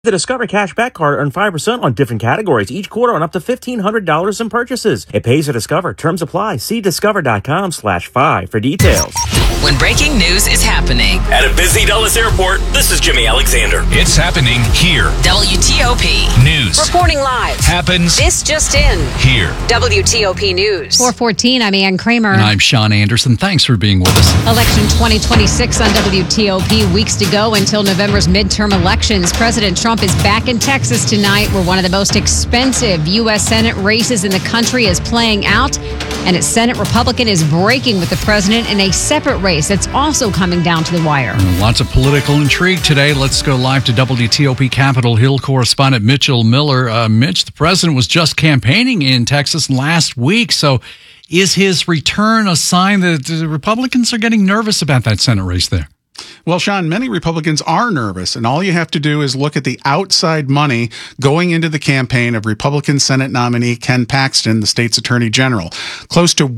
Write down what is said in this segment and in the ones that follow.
The Discover Cashback Card earns 5% on different categories each quarter on up to $1,500 in purchases. It pays to Discover. Terms apply. See discover.com/5 for details. When breaking news is happening at a busy Dulles airport, this is Jimmy Alexander. It's happening here. WTOP News. Reporting live. Happens. This just in. Here. WTOP News. 4:14, I'm Ann Kramer. And I'm Sean Anderson. Thanks for being with us. Election 2026 on WTOP. Weeks to go until November's midterm elections. President Trump is back in Texas tonight, where one of the most expensive U.S. Senate races in the country is playing out. And its Senate Republican is breaking with the president in a separate race that's also coming down to the wire. Lots of political intrigue today. Let's go live to WTOP Capitol Hill correspondent Mitchell Miller. Mitch, the president was just campaigning in Texas last week. So is his return a sign that the Republicans are getting nervous about that Senate race there? Well, Sean, many Republicans are nervous, and all you have to do is look at the outside money going into the campaign of Republican Senate nominee Ken Paxton, the state's attorney general. Close to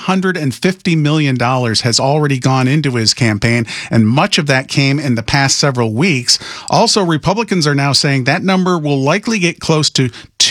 $150 million has already gone into his campaign, and much of that came in the past several weeks. Also, Republicans are now saying that number will likely get close to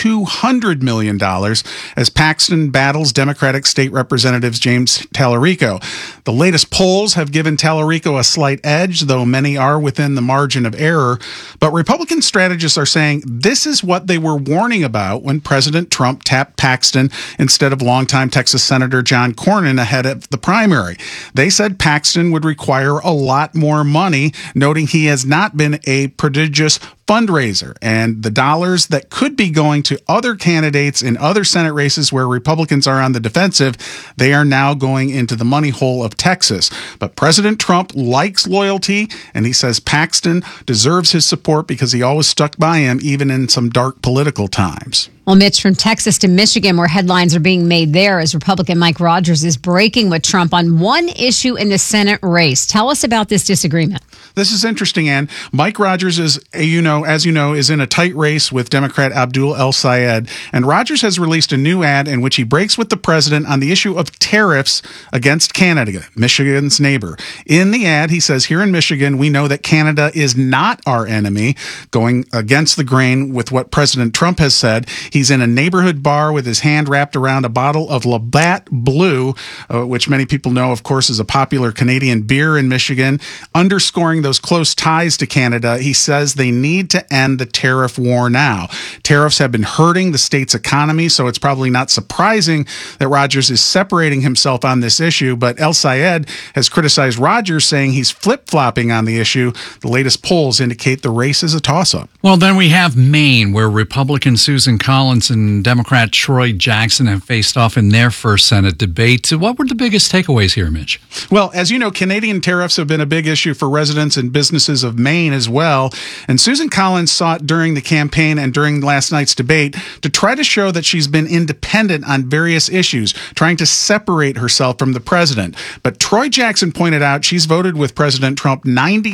$200 million as Paxton battles Democratic State Representatives James Tallarico. The latest polls have given Tallarico a slight edge, though many are within the margin of error. But Republican strategists are saying this is what they were warning about when President Trump tapped Paxton instead of longtime Texas Senator John Cornyn ahead of the primary. They said Paxton would require a lot more money, noting he has not been a prodigious fundraiser, and the dollars that could be going to other candidates in other Senate races where Republicans are on the defensive, they are now going into the money hole of Texas. But President Trump likes loyalty, and he says Paxton deserves his support because he always stuck by him even in some dark political times. Well, Mitch, from Texas to Michigan, where headlines are being made there as Republican Mike Rogers is breaking with Trump on one issue in the Senate race. Tell us about this disagreement. This is interesting, Ann. Mike Rogers is, as you know, is in a tight race with Democrat Abdul El-Sayed, and Rogers has released a new ad in which he breaks with the president on the issue of tariffs against Canada, Michigan's neighbor. In the ad, he says, here in Michigan, we know that Canada is not our enemy, going against the grain with what President Trump has said. He's in a neighborhood bar with his hand wrapped around a bottle of Labatt Blue, which many people know, of course, is a popular Canadian beer in Michigan, underscoring those close ties to Canada. He says they need to end the tariff war now. Tariffs have been hurting the state's economy, so it's probably not surprising that Rogers is separating himself on this issue, but El-Sayed has criticized Rogers, saying he's flip-flopping on the issue. The latest polls indicate the race is a toss-up. Well, then we have Maine, where Republican Susan Collins and Democrat Troy Jackson have faced off in their first Senate debate. What were the biggest takeaways here, Mitch? Well, as you know, Canadian tariffs have been a big issue for residents and businesses of Maine as well. And Susan Collins sought during the campaign and during last night's debate to try to show that she's been independent on various issues, trying to separate herself from the president. But Troy Jackson pointed out she's voted with President Trump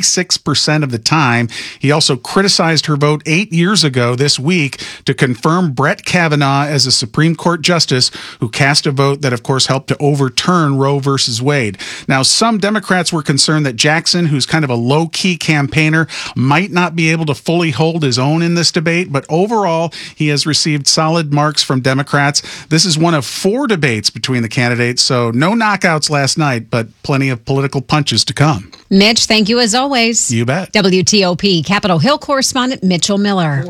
96% of the time. He also criticized her vote 8 years ago this week to confirm Brett Kavanaugh as a Supreme Court justice who cast a vote that, of course, helped to overturn Roe versus Wade. Now, some Democrats were concerned that Jackson, who's kind of a low-key campaigner, might not be able to fully hold his own in this debate, but overall, he has received solid marks from Democrats. This is one of 4 debates between the candidates, so no knockouts last night, but plenty of political punches to come. Mitch, thank you as always. You bet. WTOP Capitol Hill correspondent Mitchell Miller.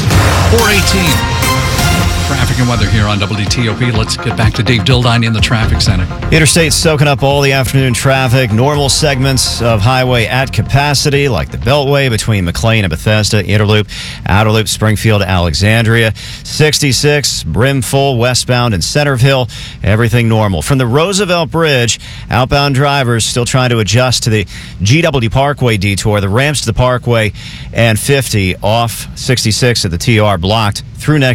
418. Traffic and weather here on WTOP. Let's get back to Dave Dildine in the traffic center. Interstate's soaking up all the afternoon traffic. Normal segments of highway at capacity, like the Beltway between McLean and Bethesda, Interloop, Outer Loop, Springfield, Alexandria. 66, brim full westbound in Centerville. Everything normal. From the Roosevelt Bridge, outbound drivers still trying to adjust to the GW Parkway detour. The ramps to the Parkway and 50 off 66 at the TR blocked through next year.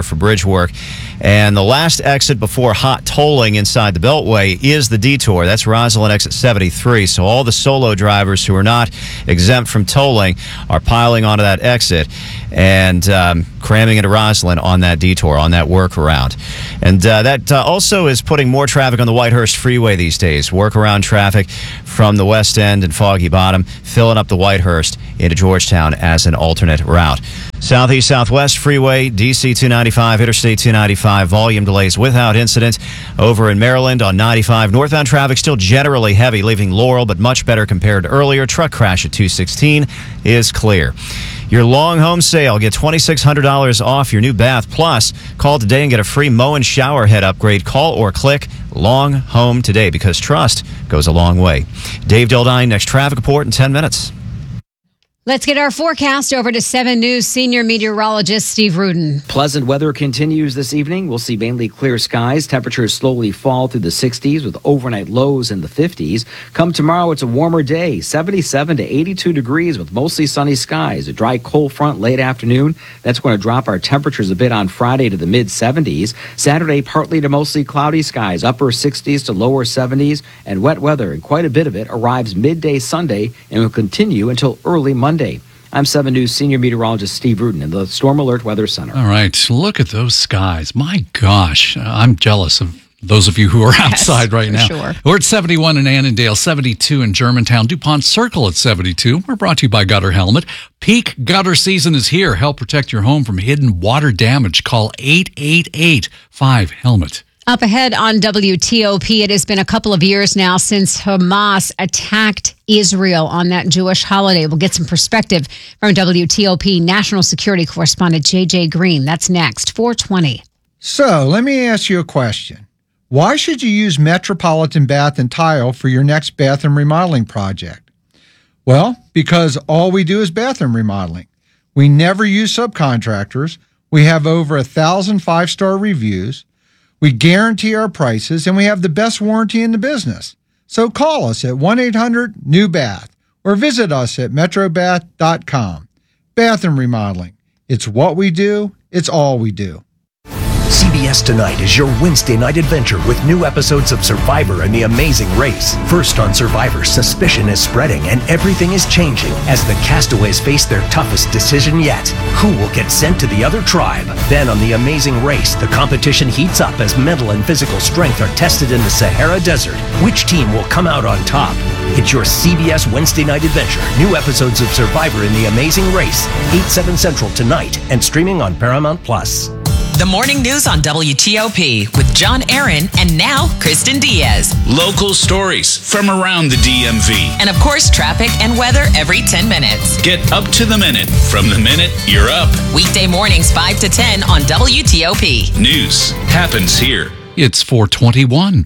there for bridge work. And the last exit before hot tolling inside the Beltway is the detour. That's Roslyn exit 73. So all the solo drivers who are not exempt from tolling are piling onto that exit and cramming into Roslyn on that detour, on that workaround. And that also is putting more traffic on the Whitehurst Freeway these days. Workaround traffic from the West End and Foggy Bottom, filling up the Whitehurst into Georgetown as an alternate route. Southeast Southwest Freeway, DC 295, Interstate 295, volume delays without incident. Over in Maryland on 95, northbound traffic still generally heavy, leaving Laurel, but much better compared to earlier. Truck crash at 216 is clear. Your long home sale, get $2,600 off your new bath. Plus, call today and get a free Moen shower head upgrade. Call or click Long Home today, because trust goes a long way. Dave Dildine, next traffic report in 10 minutes. Let's get our forecast over to 7 News senior meteorologist Steve Rudin. Pleasant weather continues this evening. We'll see mainly clear skies. Temperatures slowly fall through the 60s with overnight lows in the 50s. Come tomorrow, it's a warmer day, 77 to 82 degrees with mostly sunny skies. A dry cold front late afternoon. That's going to drop our temperatures a bit on Friday to the mid-70s. Saturday, partly to mostly cloudy skies, upper 60s to lower 70s, and wet weather, and quite a bit of it arrives midday Sunday and will continue until early Monday. I'm 7 News senior meteorologist Steve Rudin in the Storm Alert Weather Center. All right, look at those skies. My gosh, I'm jealous of those of you who are outside right now. Sure. We're at 71 in Annandale, 72 in Germantown, DuPont Circle at 72. We're brought to you by Gutter Helmet. Peak gutter season is here. Help protect your home from hidden water damage. Call 888-5HELMET. Up ahead on WTOP, it has been a couple of years now since Hamas attacked Israel on that Jewish holiday. We'll get some perspective from WTOP national security correspondent JJ Green. That's next, 4:20. So let me ask you a question. Why should you use Metropolitan Bath and Tile for your next bathroom remodeling project? Well, because all we do is bathroom remodeling. We never use subcontractors. We have over 1,000 5-star reviews. We guarantee our prices, and we have the best warranty in the business. So call us at 1-800-NEW-BATH or visit us at metrobath.com. Bathroom remodeling. It's what we do. It's all we do. CBS Tonight is your Wednesday night adventure with new episodes of Survivor and The Amazing Race. First on Survivor, suspicion is spreading and everything is changing as the castaways face their toughest decision yet. Who will get sent to the other tribe? Then on The Amazing Race, the competition heats up as mental and physical strength are tested in the Sahara Desert. Which team will come out on top? It's your CBS Wednesday night adventure. New episodes of Survivor and The Amazing Race, 8/7 Central tonight and streaming on Paramount+. The morning news on WTOP with John Aaron and now Kristen Diaz. Local stories from around the DMV. And of course, traffic and weather every 10 minutes. Get up to the minute from the minute you're up. Weekday mornings 5 to 10 on WTOP. News happens here. It's 4:21.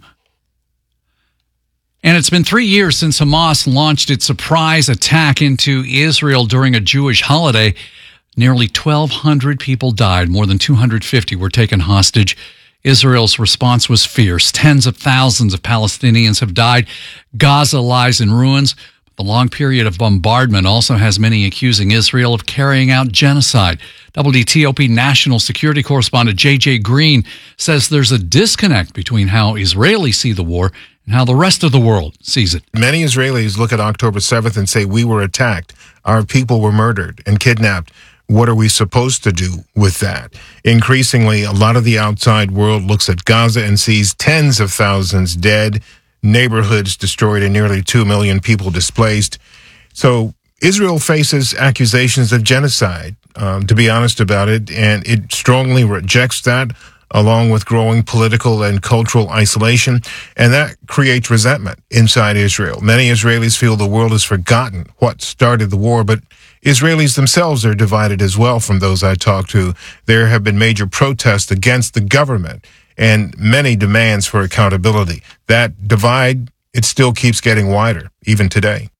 And it's been 3 years since Hamas launched its surprise attack into Israel during a Jewish holiday. Nearly 1,200 people died. More than 250 were taken hostage. Israel's response was fierce. Tens of thousands of Palestinians have died. Gaza lies in ruins. The long period of bombardment also has many accusing Israel of carrying out genocide. WTOP national security correspondent JJ Green says there's a disconnect between how Israelis see the war and how the rest of the world sees it. Many Israelis look at October 7th and say, we were attacked. Our people were murdered and kidnapped. What are we supposed to do with that? Increasingly, a lot of the outside world looks at Gaza and sees tens of thousands dead, neighborhoods destroyed, and nearly 2 million people displaced. So Israel faces accusations of genocide, to be honest about it, and it strongly rejects that, along with growing political and cultural isolation, and that creates resentment inside Israel. Many Israelis feel the world has forgotten what started the war, but Israelis themselves are divided as well from those I talked to. There have been major protests against the government and many demands for accountability. That divide, it still keeps getting wider, even today.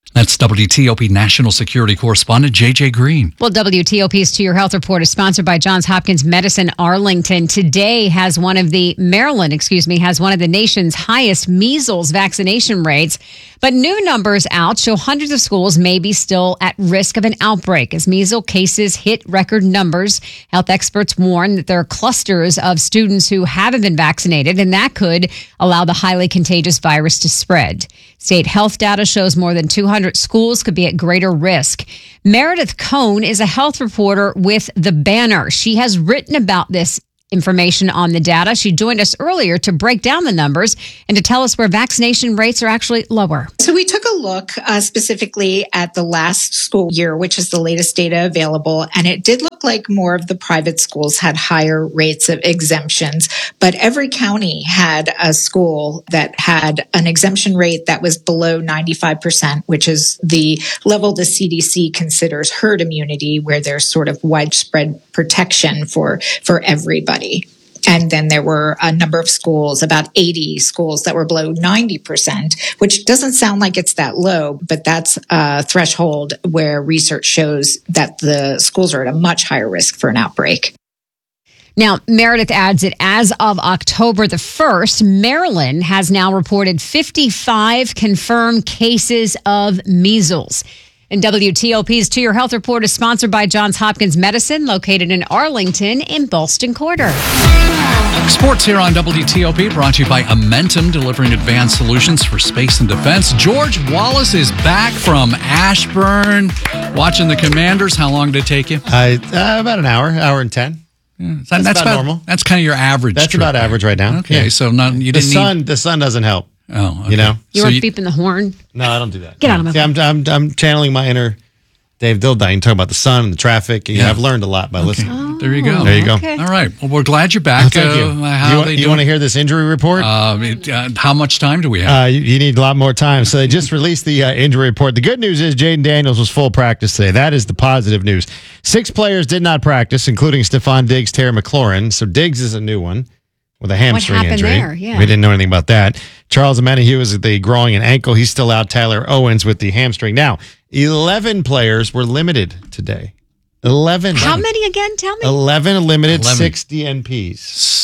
That's WTOP National Security Correspondent J.J. Green. Well, WTOP's To Your Health Report is sponsored by Johns Hopkins Medicine Arlington. Today Maryland has one of the nation's highest measles vaccination rates. But new numbers out show hundreds of schools may be still at risk of an outbreak as measles cases hit record numbers. Health experts warn that there are clusters of students who haven't been vaccinated, and that could allow the highly contagious virus to spread. State health data shows more than 200 schools could be at greater risk. Meredith Cohn is a health reporter with The Banner. She has written about this information on the data. She joined us earlier to break down the numbers and to tell us where vaccination rates are actually lower. So we took a look specifically at the last school year, which is the latest data available, and it did look like more of the private schools had higher rates of exemptions, but every county had a school that had an exemption rate that was below 95%, which is the level the CDC considers herd immunity, where there's sort of widespread protection for everybody. And then there were a number of schools, about 80 schools that were below 90%, which doesn't sound like it's that low, but that's a threshold where research shows that the schools are at a much higher risk for an outbreak. Now, Meredith adds that as of October the 1st, Maryland has now reported 55 confirmed cases of measles. And WTOP's To Your Health Report is sponsored by Johns Hopkins Medicine, located in Arlington in Ballston Quarter. Sports here on WTOP, brought to you by Amentum, delivering advanced solutions for space and defense. George Wallace is back from Ashburn, watching the Commanders. How long did it take you? About an hour and 10. Yeah, that's about normal. That's kind of your average. That's trip about there. average right now. Okay, Yeah. so you didn't The sun doesn't help. Oh, okay. You know? You weren't beeping the horn? No, I don't do that. Get out of my way. I'm channeling my inner Dave Dildine, talking about the sun and the traffic. I've learned a lot by listening. There you go. There you go. Okay. All right. Well, we're glad you're back. Thank you. You want to hear this injury report? How much time do we have? You need a lot more time. So they just released the injury report. The good news is Jaden Daniels was full practice today. That is the positive news. 6 players did not practice, including Stephon Diggs, Terry McLaurin. So Diggs is a new one with a hamstring injury. There? Yeah. We didn't know anything about that. Charles Omenihu is at the groin and ankle. He's still out. Tyler Owens with the hamstring. Now, 11 players were limited today. 11. How many again? Tell me. 11 limited, 11. 6 DNPs.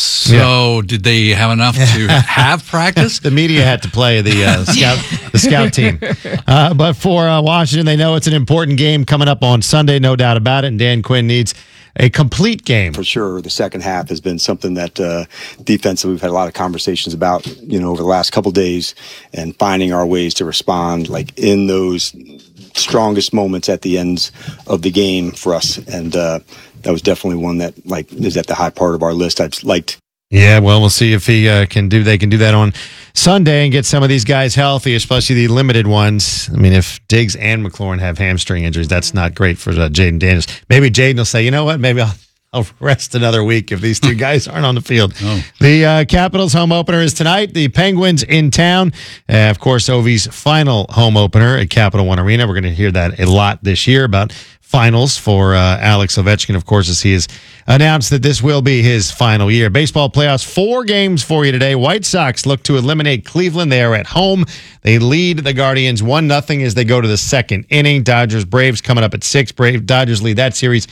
So did they have enough to have practice? The media had to play the scout team. But for Washington, they know it's an important game coming up on Sunday, no doubt about it. And Dan Quinn needs a complete game. For sure, the second half has been something that defensively we've had a lot of conversations about, over the last couple of days, and finding our ways to respond, like in those strongest moments at the ends of the game for us. And that was definitely one that is at the high part of our list. I've liked. Yeah, well, we'll see if they can do that on Sunday and get some of these guys healthy, especially the limited ones. I mean, if Diggs and McLaurin have hamstring injuries, that's not great for Jaden Daniels. Maybe Jaden will say, you know what, maybe I'll rest another week if these two guys aren't on the field. Oh. The Capitals home opener is tonight. The Penguins in town. Of course, Ovi's final home opener at Capital One Arena. We're going to hear that a lot this year about finals for Alex Ovechkin, of course, as he has announced that this will be his final year. Baseball playoffs, 4 games for you today. White Sox look to eliminate Cleveland. They are at home. They lead the Guardians 1-0 as they go to the second inning. Dodgers, Braves coming up at 6. Dodgers lead that series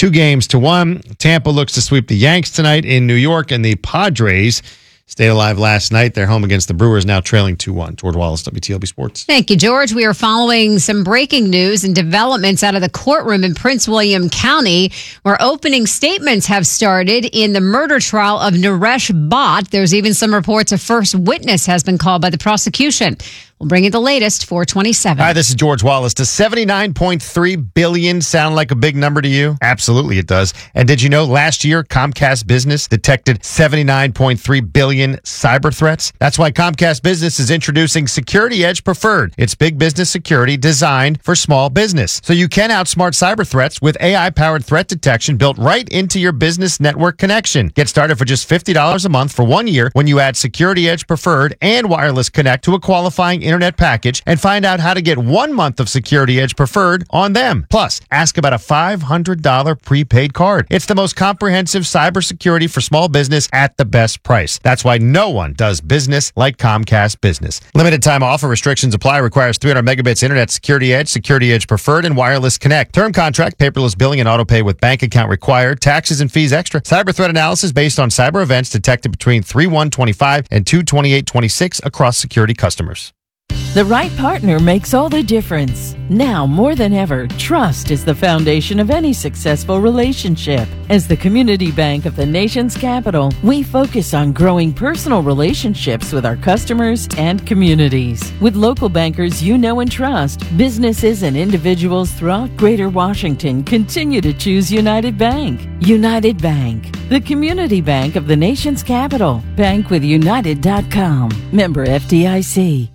2-1. Tampa looks to sweep the Yanks tonight in New York, and the Padres stayed alive last night. They're home against the Brewers, now trailing 2-1. George Wallace, WTOP Sports. Thank you, George. We are following some breaking news and developments out of the courtroom in Prince William County, where opening statements have started in the murder trial of Naresh Bhatt. There's even some reports a first witness has been called by the prosecution. We'll bring you the latest, 427. Hi, this is George Wallace. Does $79.3 billion sound like a big number to you? Absolutely it does. And did you know last year Comcast Business detected 79.3 billion cyber threats? That's why Comcast Business is introducing Security Edge Preferred. It's big business security designed for small business. So you can outsmart cyber threats with AI-powered threat detection built right into your business network connection. Get started for just $50 a month for 1 year when you add Security Edge Preferred and Wireless Connect to a qualifying internet package and find out how to get 1 month of Security Edge Preferred on them. Plus, ask about a $500 prepaid card. It's the most comprehensive cybersecurity for small business at the best price. That's why no one does business like Comcast Business. Limited time offer, restrictions apply, requires 300 megabits internet, Security Edge Preferred, and Wireless Connect. Term contract, paperless billing, and auto pay with bank account required. Taxes and fees extra. Cyber threat analysis based on cyber events detected between 3/1/25 and 2/28/26 across security customers. The right partner makes all the difference. Now more than ever, trust is the foundation of any successful relationship. As the community bank of the nation's capital, we focus on growing personal relationships with our customers and communities. With local bankers you know and trust, businesses and individuals throughout Greater Washington continue to choose United Bank. United Bank, the community bank of the nation's capital. Bankwithunited.com. Member FDIC.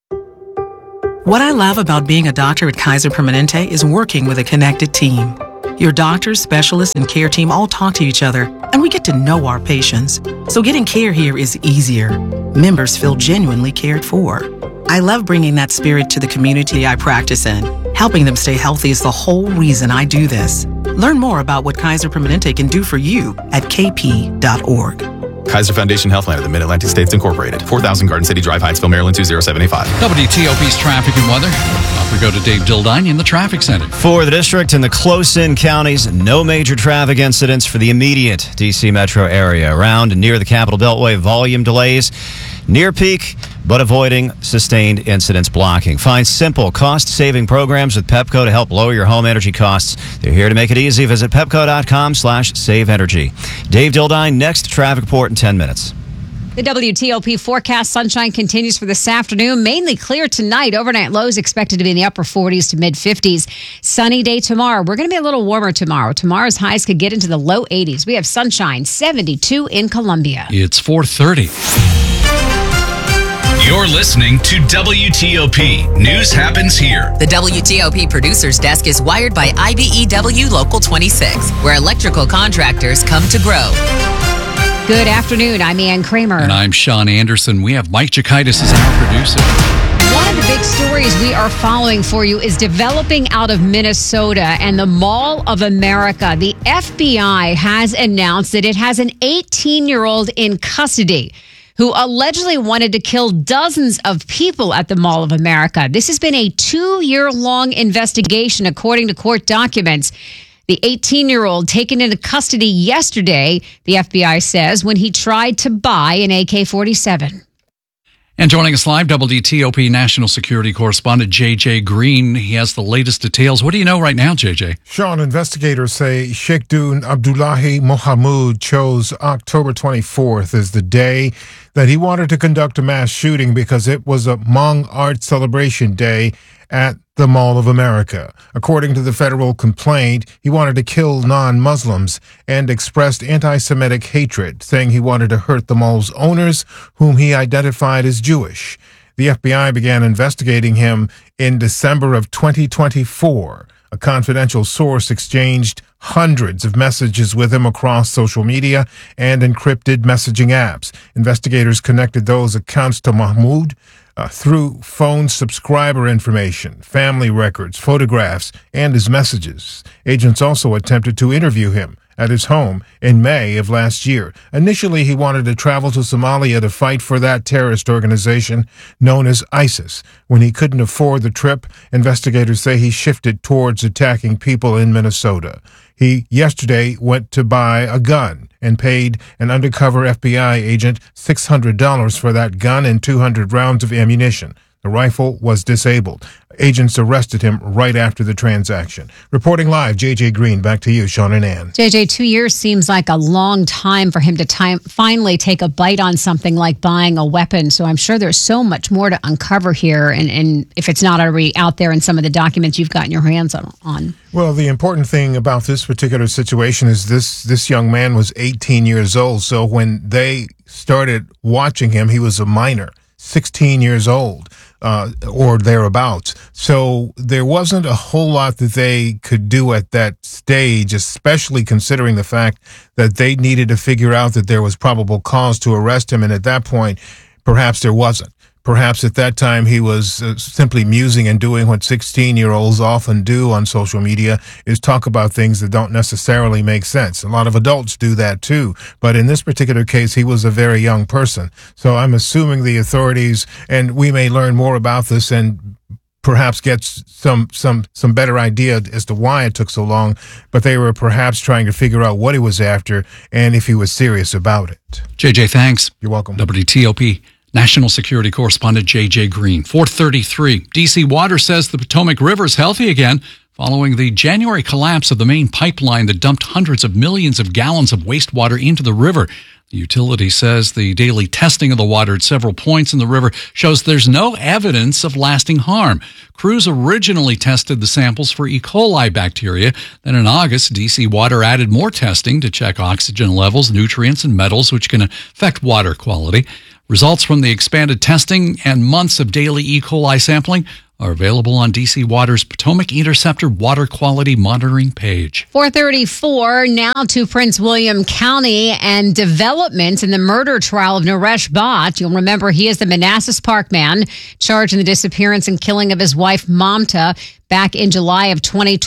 What I love about being a doctor at Kaiser Permanente is working with a connected team. Your doctors, specialists, and care team all talk to each other, and we get to know our patients. So getting care here is easier. Members feel genuinely cared for. I love bringing that spirit to the community I practice in. Helping them stay healthy is the whole reason I do this. Learn more about what Kaiser Permanente can do for you at kp.org. Kaiser Foundation Health Plan of the Mid-Atlantic States Incorporated. 4000 Garden City Drive, Hyattsville, Maryland 20785. WTOP's traffic and weather. Off we go to Dave Dildine in the traffic center. For the district and the close-in counties, no major traffic incidents for the immediate D.C. metro area. Around and near the Capitol Beltway, volume delays near peak, but avoiding sustained incidents blocking. Find simple, cost-saving programs with Pepco to help lower your home energy costs. They're here to make it easy. Visit pepco.com/saveenergy. Dave Dildine, next traffic report in 10 minutes. The WTOP forecast sunshine continues for this afternoon. Mainly clear tonight. Overnight lows expected to be in the upper 40s to mid 50s. Sunny day tomorrow. We're going to be a little warmer tomorrow. Tomorrow's highs could get into the low 80s. We have sunshine, 72 in Columbia. It's 4:30. You're listening to WTOP. News happens here. The WTOP producer's desk is wired by IBEW Local 26, where electrical contractors come to grow. Good afternoon. I'm Ann Kramer. And I'm Sean Anderson. We have Mike Jakaitis as our producer. One of the big stories we are following for you is developing out of Minnesota and the Mall of America. The FBI has announced that it has an 18-year-old in custody who allegedly wanted to kill dozens of people at the Mall of America. This has been a 2-year-long investigation, according to court documents. The 18-year-old taken into custody yesterday, the FBI says, when he tried to buy an AK-47. And joining us live, WTOP National Security Correspondent J.J. Green. He has the latest details. What do you know right now, J.J.? Sean, investigators say Sheikhdun Abdullahi Mohamud chose October 24th as the day that he wanted to conduct a mass shooting because it was a Hmong art celebration day at the Mall of America. According to the federal complaint, he wanted to kill non-Muslims and expressed anti-Semitic hatred, saying he wanted to hurt the mall's owners, whom he identified as Jewish. The FBI began investigating him in December of 2024. A confidential source exchanged hundreds of messages with him across social media and encrypted messaging apps. Investigators connected those accounts to Mahmoud through phone subscriber information, family records, photographs, and his messages. Agents also attempted to interview him at his home in May of last year. Initially, he wanted to travel to Somalia to fight for that terrorist organization known as ISIS. When he couldn't afford the trip, investigators say he shifted towards attacking people in Minnesota. He yesterday went to buy a gun and paid an undercover FBI agent $600 for that gun and 200 rounds of ammunition. The rifle was disabled. Agents arrested him right after the transaction. Reporting live, J.J. Green. Back to you, Sean and Ann. JJ, 2 years seems like a long time for him to finally take a bite on something like buying a weapon. So I'm sure there's so much more to uncover here. And if it's not already out there in some of the documents you've gotten your hands on. Well, the important thing about this particular situation is this young man was 18 years old. So when they started watching him, he was a minor, 16 years old. Or thereabouts. So there wasn't a whole lot that they could do at that stage, especially considering the fact that they needed to figure out that there was probable cause to arrest him. And at that point, perhaps there wasn't. perhaps at that time he was simply musing and doing what 16-year-olds often do on social media, is talk about things that don't necessarily make sense. A lot of adults do that too. But in this particular case, he was a very young person. So I'm assuming the authorities, and we may learn more about this and perhaps get some better idea as to why it took so long, but they were perhaps trying to figure out what he was after and if he was serious about it. JJ, thanks. You're welcome. WTOP National Security Correspondent JJ Green. 4:33. DC Water says the Potomac River is healthy again following the January collapse of the main pipeline that dumped hundreds of millions of gallons of wastewater into the river. The utility says the daily testing of the water at several points in the river shows there's no evidence of lasting harm. Crews originally tested the samples for E. coli bacteria. Then in August, DC Water added more testing to check oxygen levels, nutrients, and metals, which can affect water quality. Results from the expanded testing and months of daily E. coli sampling are available on DC Water's Potomac Interceptor Water Quality Monitoring page. 4:34 now to Prince William County and developments in the murder trial of Naresh Bhatt. You'll remember he is the Manassas Park man charged in the disappearance and killing of his wife Mamta back in July of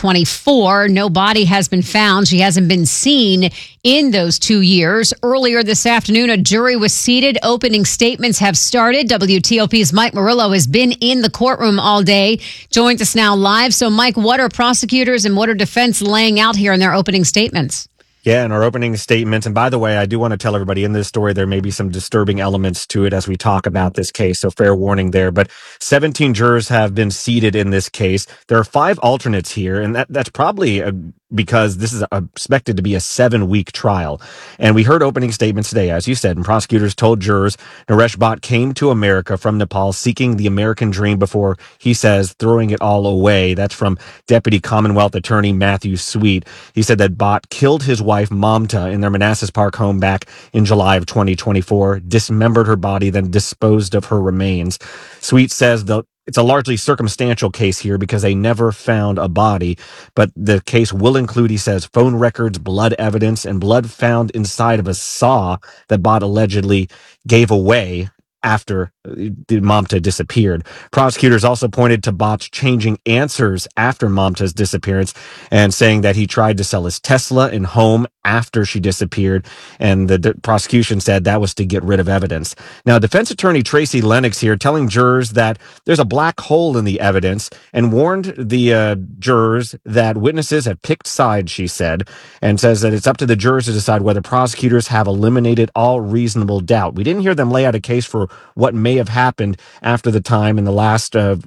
2024. No body has been found. She hasn't been seen in those 2 years. Earlier this afternoon, a jury was seated. Opening statements have started. WTOP's Mike Murillo has been in the courtroom all day. Joins us now live. So, Mike, what are prosecutors and what are defense laying out here in their opening statements? Yeah, in our opening statements, and by the way, I do want to tell everybody in this story there may be some disturbing elements to it as we talk about this case, so fair warning there. But 17 jurors have been seated in this case. There are 5 alternates here, and that's probably because this is expected to be a 7-week trial. And we heard opening statements today, as you said, and prosecutors told jurors Naresh Bhatt came to America from Nepal seeking the American dream before, he says, throwing it all away. That's from Deputy Commonwealth Attorney Matthew Sweet. He said that Bhatt killed his wife Mamta in their Manassas Park home back in July of 2024, dismembered her body, then disposed of her remains. Sweet says it's a largely circumstantial case here because they never found a body, but the case will include, he says, phone records, blood evidence, and blood found inside of a saw that Bhatt allegedly gave away after Mamta disappeared. Prosecutors also pointed to Bhatt's changing answers after Mamta's disappearance and saying that he tried to sell his Tesla and home after she disappeared, and the prosecution said that was to get rid of evidence. Now, defense attorney Tracy Lennox here telling jurors that there's a black hole in the evidence and warned the jurors that witnesses have picked sides, she said, and says that it's up to the jurors to decide whether prosecutors have eliminated all reasonable doubt. We didn't hear them lay out a case for what may have happened after the time in the last that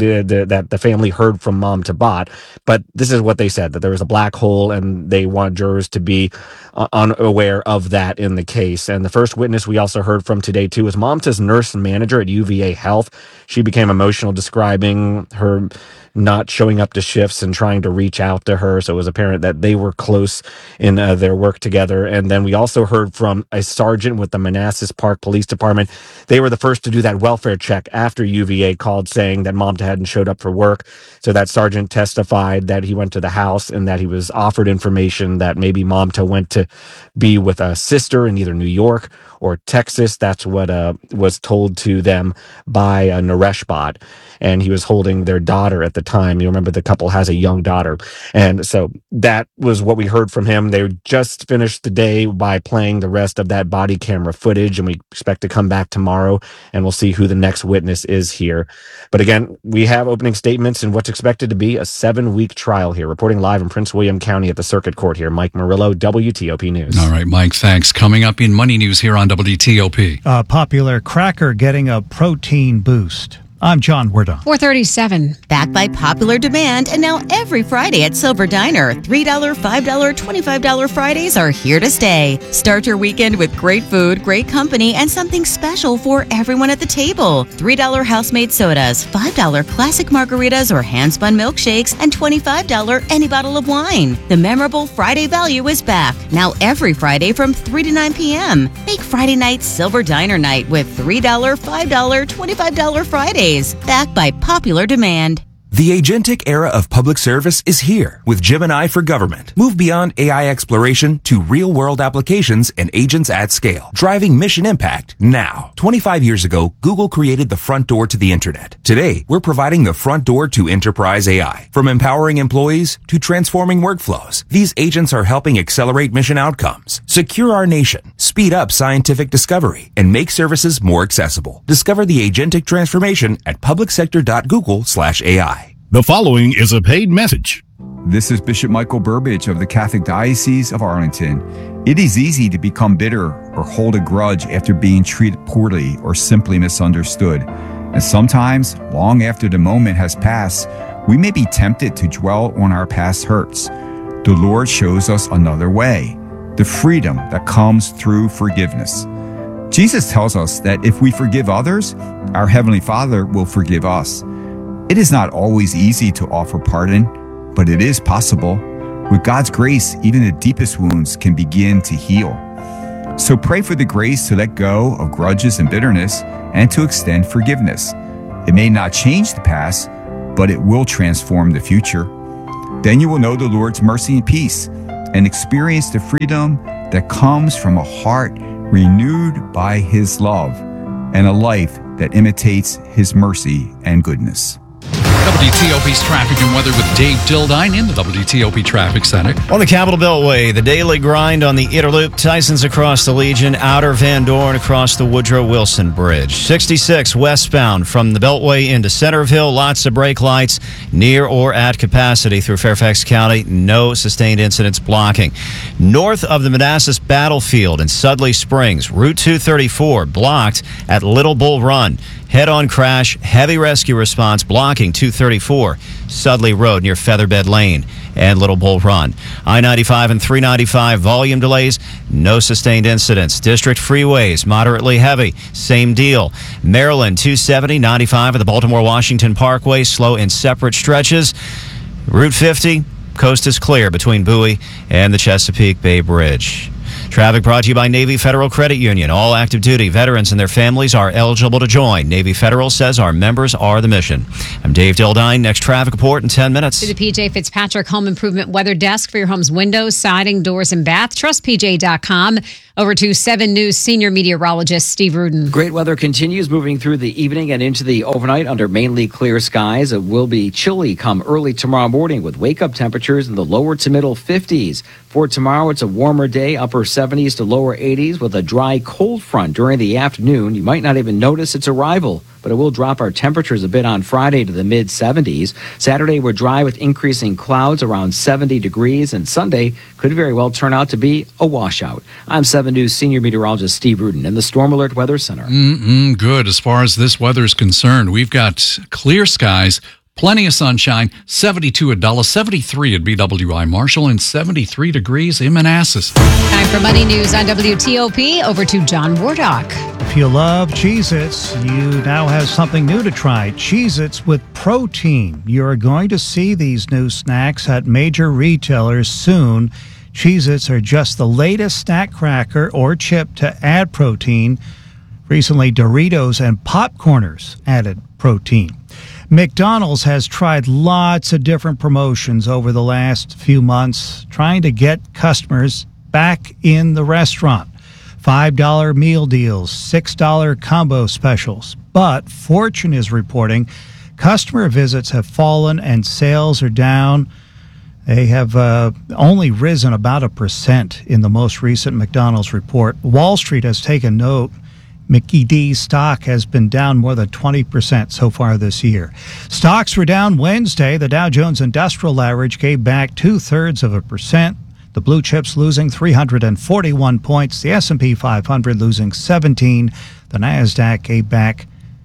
the family heard from Mamta Bhatt, but this is what they said, that there was a black hole and they want jurors to be unaware of that in the case. And the first witness we also heard from today too was Mamta's nurse manager at UVA Health. She became emotional describing her not showing up to shifts and trying to reach out to her. So it was apparent that they were close in their work together. And then we also heard from a sergeant with the Manassas Park Police Department. They were the first to do that welfare check after UVA called saying that Mamta hadn't showed up for work. So that sergeant testified that he went to the house and that he was offered information that maybe Mamta went to be with a sister in either New York or Texas. That's what was told to them by Naresh Bhatt. And he was holding their daughter at the time. You remember the couple has a young daughter. And so that was what we heard from him. They just finished the day by playing the rest of that body camera footage, and we expect to come back tomorrow, and we'll see who the next witness is here. But again, we have opening statements in what's expected to be a 7-week trial here. Reporting live in Prince William County at the Circuit Court here, Mike Murillo, WTOP News. All right, Mike, thanks. Coming up in Money News here on WTOP. A popular cracker getting a protein boost. I'm John Werdon. 4:37. Backed by popular demand, and now every Friday at Silver Diner, $3, $5, $25 Fridays are here to stay. Start your weekend with great food, great company, and something special for everyone at the table. $3 house-made sodas, $5 classic margaritas or hand-spun milkshakes, and $25 any bottle of wine. The memorable Friday value is back, now every Friday from 3 to 9 p.m. Make Friday night Silver Diner night with $3, $5, $25 Fridays, backed by popular demand. The agentic era of public service is here with Gemini for Government. Move beyond AI exploration to real-world applications and agents at scale, driving mission impact now. 25 years ago, Google created the front door to the internet. Today, we're providing the front door to enterprise AI. From empowering employees to transforming workflows, these agents are helping accelerate mission outcomes, secure our nation, speed up scientific discovery, and make services more accessible. Discover the agentic transformation at publicsector.google/AI. The following is a paid message. This is Bishop Michael Burbidge of the Catholic Diocese of Arlington. It is easy to become bitter or hold a grudge after being treated poorly or simply misunderstood. And sometimes, long after the moment has passed, we may be tempted to dwell on our past hurts. The Lord shows us another way, the freedom that comes through forgiveness. Jesus tells us that if we forgive others, our Heavenly Father will forgive us. It is not always easy to offer pardon, but it is possible. With God's grace, even the deepest wounds can begin to heal. So pray for the grace to let go of grudges and bitterness and to extend forgiveness. It may not change the past, but it will transform the future. Then you will know the Lord's mercy and peace and experience the freedom that comes from a heart renewed by His love and a life that imitates His mercy and goodness. WTOP's traffic and weather with Dave Dildine in the WTOP Traffic Center. On the Capital Beltway, the daily grind on the Interloop, Tyson's across the Legion, Outer Van Dorn across the Woodrow Wilson Bridge. 66 westbound from the Beltway into Centerville, lots of brake lights near or at capacity through Fairfax County. No sustained incidents blocking. North of the Manassas Battlefield in Sudley Springs, Route 234 blocked at Little Bull Run. Head-on crash, heavy rescue response blocking 234 Sudley Road near Featherbed Lane and Little Bull Run. I-95 and 395 volume delays, no sustained incidents. District freeways, moderately heavy, same deal. Maryland 270, 95 at the Baltimore-Washington Parkway, slow in separate stretches. Route 50, coast is clear between Bowie and the Chesapeake Bay Bridge. Traffic brought to you by Navy Federal Credit Union. All active duty veterans and their families are eligible to join. Navy Federal says our members are the mission. I'm Dave Dildine. Next traffic report in 10 minutes. To the PJ Fitzpatrick Home Improvement Weather Desk for your home's windows, siding, doors, and bath. TrustPJ.com. Over to 7 News senior meteorologist Steve Rudin. Great weather continues moving through the evening and into the overnight under mainly clear skies. It will be chilly come early tomorrow morning with wake-up temperatures in the lower to middle 50s. For tomorrow, it's a warmer day, upper 70s to lower 80s with a dry cold front during the afternoon. You might not even notice its arrival, but it will drop our temperatures a bit on Friday to the mid-70s. Saturday, we're dry with increasing clouds around 70 degrees, and Sunday could very well turn out to be a washout. I'm 7 News senior meteorologist Steve Rudin in the Storm Alert Weather Center. Good. As far as this weather is concerned, we've got clear skies, plenty of sunshine, 72 at Dulles, 73 at BWI Marshall, and 73 degrees in Manassas. Time for Money News on WTOP. Over to John Wardock. If you love Cheez-Its, you now have something new to try. Cheez-Its with protein. You're going to see these new snacks at major retailers soon. Cheez-Its are just the latest snack cracker or chip to add protein. Recently, Doritos and Popcorners added protein. McDonald's has tried lots of different promotions over the last few months, trying to get customers back in the restaurant. $5 meal deals, $6 combo specials. But Fortune is reporting customer visits have fallen and sales are down. They have only risen about 1% in the most recent McDonald's report. Wall Street has taken note. Mickey D's stock has been down more than 20% so far this year. Stocks were down Wednesday. The Dow Jones Industrial Average gave back 0.2%. The blue chips losing 341 points. The S&P 500 losing 17. The NASDAQ gave back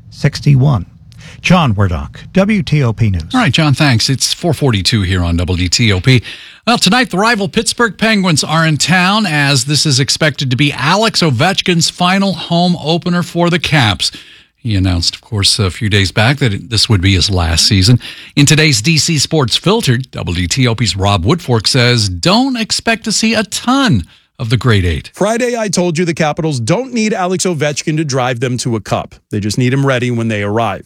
61. John Wardock, WTOP News. All right, John, thanks. It's 4:42 here on WTOP. Well, tonight the rival Pittsburgh Penguins are in town as this is expected to be Alex Ovechkin's final home opener for the Caps. He announced, of course, a few days back that this would be his last season. In today's DC Sports Filtered, WTOP's Rob Woodfork says, don't expect to see a ton of the Great Eight. Friday, I told you the Capitals don't need Alex Ovechkin to drive them to a cup. They just need him ready when they arrive.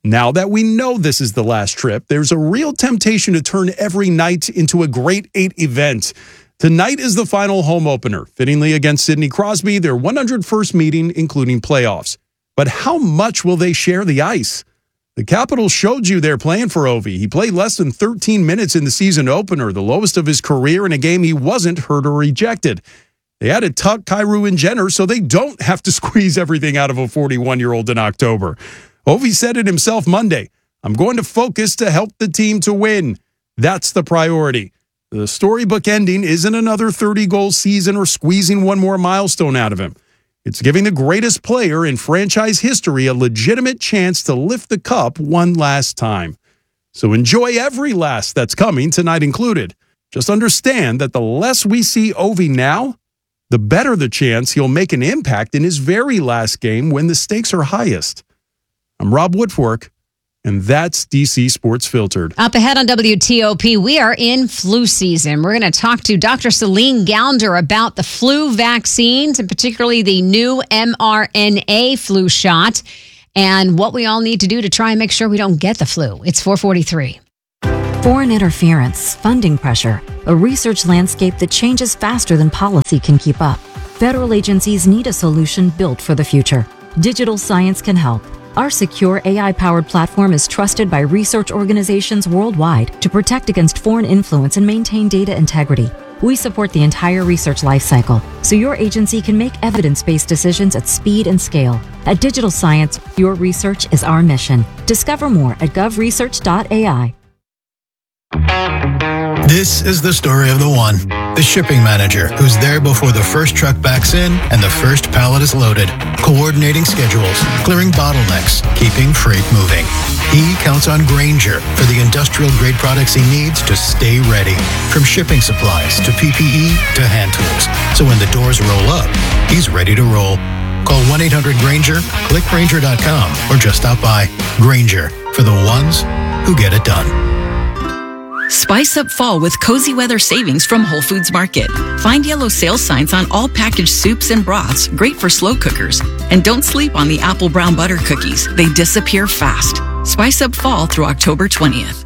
Now that we know this is the last trip, there's a real temptation to turn every night into a Great 8 event. Tonight is the final home opener, fittingly against Sidney Crosby, their 101st meeting, including playoffs. But how much will they share the ice? The Capitals showed you their plan for Ovi. He played less than 13 minutes in the season opener, the lowest of his career in a game he wasn't hurt or ejected. They added Tuck, Kyrou, and Jenner so they don't have to squeeze everything out of a 41-year-old in October. Ovi said it himself Monday. I'm going to focus to help the team to win. That's the priority. The storybook ending isn't another 30-goal season or squeezing one more milestone out of him. It's giving the greatest player in franchise history a legitimate chance to lift the cup one last time. So enjoy every last that's coming, tonight included. Just understand that the less we see Ovi now, the better the chance he'll make an impact in his very last game when the stakes are highest. I'm Rob Woodfork, and that's DC Sports Filtered. Up ahead on WTOP, we are in flu season. We're going to talk to Dr. Celine Gounder about the flu vaccines, and particularly the new mRNA flu shot, and what we all need to do to try and make sure we don't get the flu. It's 4:43. Foreign interference, funding pressure, a research landscape that changes faster than policy can keep up. Federal agencies need a solution built for the future. Digital science can help. Our secure AI-powered platform is trusted by research organizations worldwide to protect against foreign influence and maintain data integrity. We support the entire research lifecycle, so your agency can make evidence-based decisions at speed and scale. At Digital Science, your research is our mission. Discover more at govresearch.ai. This is the story of the one, the shipping manager, who's there before the first truck backs in and the first pallet is loaded, coordinating schedules, clearing bottlenecks, keeping freight moving. He counts on Grainger for the industrial-grade products he needs to stay ready, from shipping supplies to PPE to hand tools. So when the doors roll up, he's ready to roll. Call 1-800-GRAINGER, click Grainger.com, or just stop by. Grainger, for the ones who get it done. Spice up fall with cozy weather savings from Whole Foods Market. Find yellow sales signs on all packaged soups and broths, great for slow cookers. And don't sleep on the apple brown butter cookies. They disappear fast. Spice up fall through October 20th.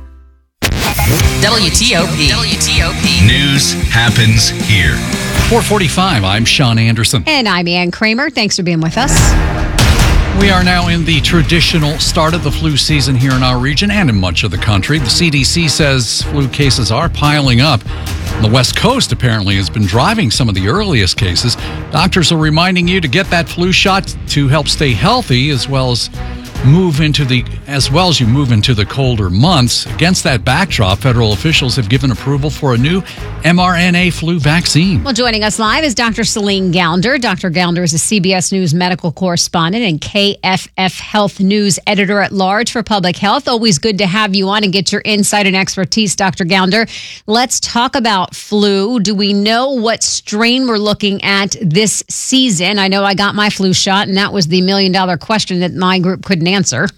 WTOP. News happens here. 4:45, I'm Sean Anderson. And I'm Ann Kramer. Thanks for being with us. We are now in the traditional start of the flu season here in our region and in much of the country. The CDC says flu cases are piling up. The West Coast apparently has been driving some of the earliest cases. Doctors are reminding you to get that flu shot to help stay healthy as well as you move into the colder months. Against that backdrop, federal officials have given approval for a new mRNA flu vaccine. Well, joining us live is Dr. Celine Gounder. Dr. Gounder is a CBS News medical correspondent and KFF Health News editor-at-large for public health. Always good to have you on and get your insight and expertise, Dr. Gounder. Let's talk about flu. Do we know what strain we're looking at this season? I know I got my flu shot, and that was the million-dollar question that my group couldn't answer.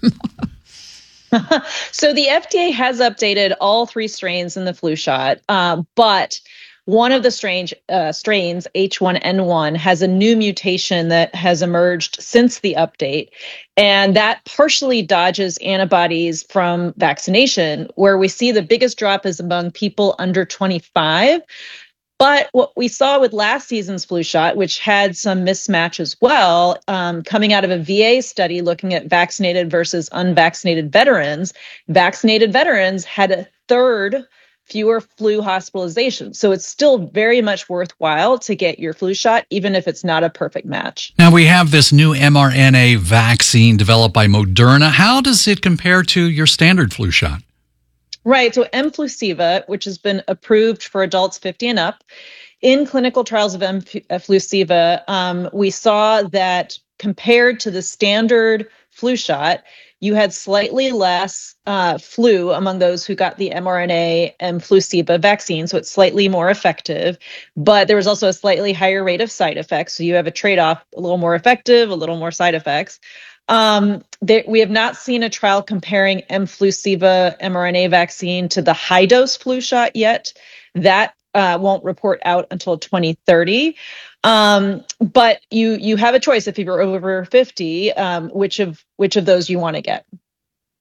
So the FDA has updated all three strains in the flu shot, but one of the strains, H1N1, has a new mutation that has emerged since the update, and that partially dodges antibodies from vaccination, where we see the biggest drop is among people under 25. But what we saw with last season's flu shot, which had some mismatch as well, coming out of a VA study looking at vaccinated versus unvaccinated veterans, vaccinated veterans had a third fewer flu hospitalizations. So it's still very much worthwhile to get your flu shot, even if it's not a perfect match. Now we have this new mRNA vaccine developed by Moderna. How does it compare to your standard flu shot? Right. So mFlusiva, which has been approved for adults 50 and up, in clinical trials of mFlusiva, we saw that compared to the standard flu shot, you had slightly less flu among those who got the mRNA mFlusiva vaccine. So it's slightly more effective, but there was also a slightly higher rate of side effects. So you have a trade-off, a little more effective, a little more side effects. We have not seen a trial comparing mFlusiva mRNA vaccine to the high dose flu shot yet. That won't report out until 2030. But you have a choice if you're over 50, which of those you want to get.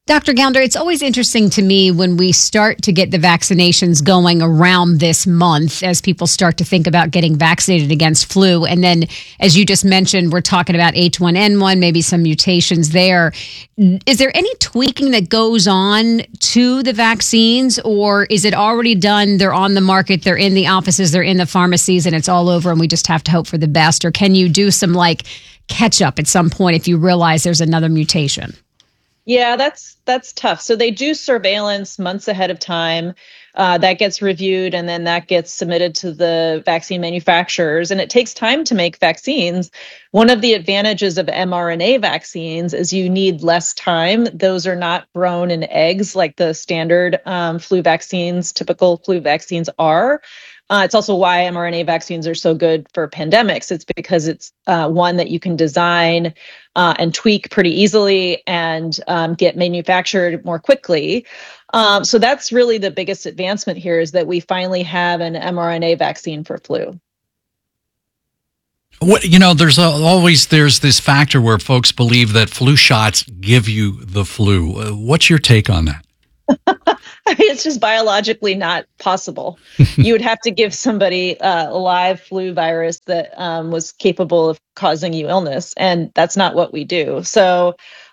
Dr. Gounder, it's always interesting to me when we start to get the vaccinations going around this month as people start to think about getting vaccinated against flu. And then, as you just mentioned, we're talking about H1N1, maybe some mutations there. Is there any tweaking that goes on to the vaccines, or is it already done? They're on the market, they're in the offices, they're in the pharmacies, and it's all over, and we just have to hope for the best? Or can you do some catch up at some point if you realize there's another mutation? Yeah, that's tough. So they do surveillance months ahead of time. That gets reviewed, and then that gets submitted to the vaccine manufacturers. And it takes time to make vaccines. One of the advantages of mRNA vaccines is you need less time. Those are not grown in eggs like the standard flu vaccines, typical flu vaccines are. It's also why mRNA vaccines are so good for pandemics. It's because it's one that you can design and tweak pretty easily and get manufactured more quickly. So that's really the biggest advancement here, is that we finally have an mRNA vaccine for flu. There's always this factor where folks believe that flu shots give you the flu. What's your take on that? I mean, it's just biologically not possible. You would have to give somebody a live flu virus that was capable of causing you illness, and that's not what we do. So,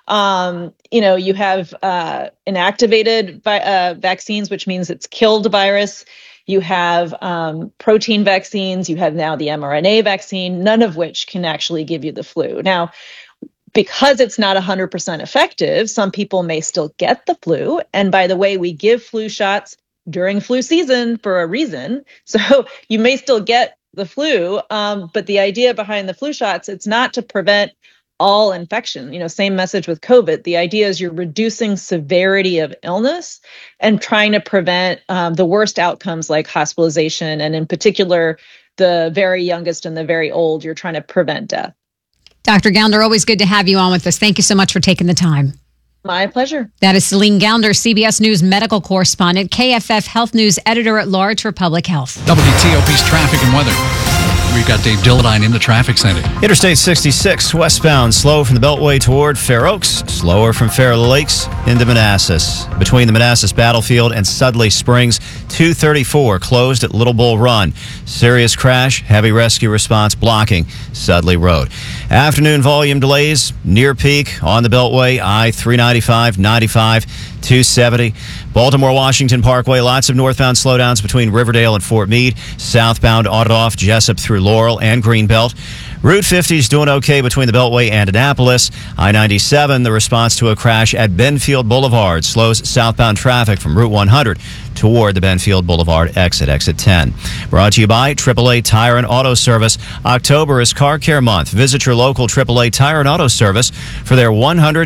you have inactivated vaccines, which means it's killed virus. You have protein vaccines. You have now the mRNA vaccine, none of which can actually give you the flu. Now, because it's not 100% effective, some people may still get the flu. And by the way, we give flu shots during flu season for a reason. So you may still get the flu, but the idea behind the flu shots, it's not to prevent all infection. Same message with COVID. The idea is you're reducing severity of illness and trying to prevent the worst outcomes like hospitalization. And in particular, the very youngest and the very old, you're trying to prevent death. Dr. Gounder, always good to have you on with us. Thank you so much for taking the time. My pleasure. That is Celine Gounder, CBS News medical correspondent, KFF Health News editor-at-large for Public Health. WTOP's traffic and weather. We've got Dave Dilladine in the traffic center. Interstate 66 westbound, slow from the Beltway toward Fair Oaks, slower from Fair Lakes into Manassas. Between the Manassas Battlefield and Sudley Springs, 234 closed at Little Bull Run. Serious crash, heavy rescue response blocking Sudley Road. Afternoon volume delays near peak on the Beltway, I-395, 95, 270. Baltimore-Washington Parkway, lots of northbound slowdowns between Riverdale and Fort Meade. Southbound on and off Jessup through Laurel and Greenbelt. Route 50 is doing okay between the Beltway and Annapolis. I-97, the response to a crash at Benfield Boulevard, slows southbound traffic from Route 100 toward the Benfield Boulevard exit 10. Brought to you by AAA Tire and Auto Service. October is Car Care Month. Visit your local AAA Tire and Auto Service for their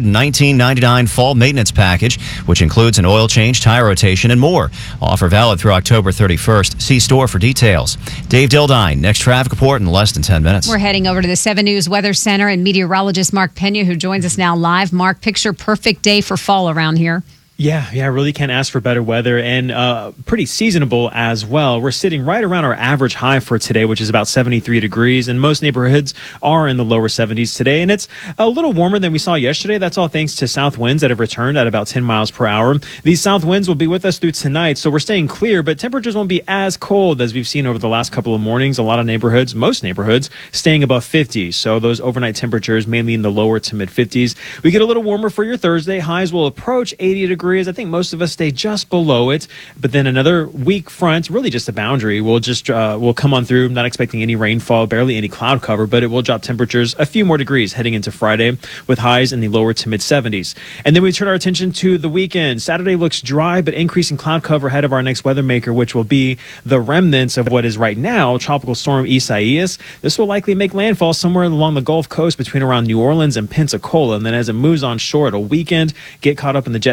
$119.99 fall maintenance package, which includes an oil change, tire rotation, and more. Offer valid through October 31st. See store for details. Dave Dildine, next traffic report in less than 10 minutes. We're heading over to the 7 News Weather Center and meteorologist Mark Pena, who joins us now live. Mark, picture perfect day for fall around here. Yeah, really can't ask for better weather, and pretty seasonable as well. We're sitting right around our average high for today, which is about 73 degrees, and most neighborhoods are in the lower 70s today, and it's a little warmer than we saw yesterday. That's all thanks to south winds that have returned at about 10 miles per hour. These south winds will be with us through tonight, so we're staying clear, but temperatures won't be as cold as we've seen over the last couple of mornings. A lot of neighborhoods, most neighborhoods, staying above 50, so those overnight temperatures mainly in the lower to mid 50s. We get a little warmer for your Thursday. Highs will approach 80 degrees. I think most of us stay just below it, but then another weak front, really just a boundary, will come on through. I'm not expecting any rainfall, barely any cloud cover, but it will drop temperatures a few more degrees heading into Friday with highs in the lower to mid 70s. And then we turn our attention to the weekend. Saturday looks dry, but increasing cloud cover ahead of our next weather maker, which will be the remnants of what is right now Tropical Storm Isaias. This will likely make landfall somewhere along the Gulf Coast between around New Orleans and Pensacola, and then as it moves on shore, it'll weaken, get caught up in the jet stream, and bring